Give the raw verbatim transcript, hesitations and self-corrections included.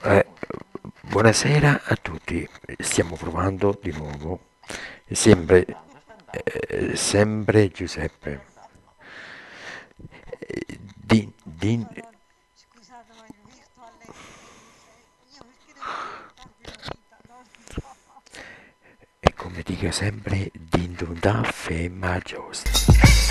Eh, buonasera a tutti, stiamo provando di nuovo, sempre, eh, sempre Giuseppe. Eh, Din, din, Buongiorno, scusate ma il virtual assistant mi segue. Io perché devo inventarmi la vita? Non lo so. e come dica sempre, din dun da femma giusta.